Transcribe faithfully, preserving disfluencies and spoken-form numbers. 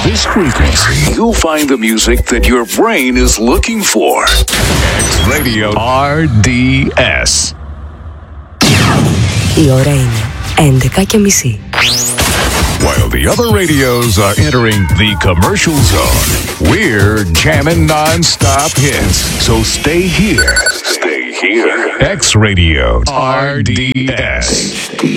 this frequency, you'll find the music that your brain is looking for. X Radio αρ ντι ες. Η ώρα είναι έντεκα και μισή. While the other radios are entering the commercial zone, we're jamming non-stop hits. So stay here. Stay here. X Radio αρ ντι ες.